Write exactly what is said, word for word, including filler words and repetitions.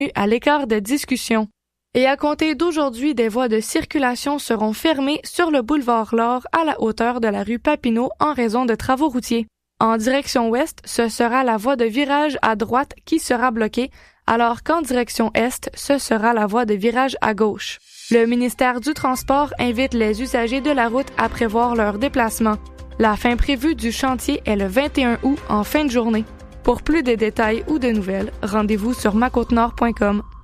à l'écart de discussion. Et à compter d'aujourd'hui, des voies de circulation seront fermées sur le boulevard Laure à la hauteur de la rue Papineau en raison de travaux routiers. En direction ouest, ce sera la voie de virage à droite qui sera bloquée, alors qu'en direction est, ce sera la voie de virage à gauche. Le ministère du Transport invite les usagers de la route à prévoir leur déplacement. La fin prévue du chantier est le vingt et un août en fin de journée. Pour plus de détails ou de nouvelles, rendez-vous sur ma côte nord point com.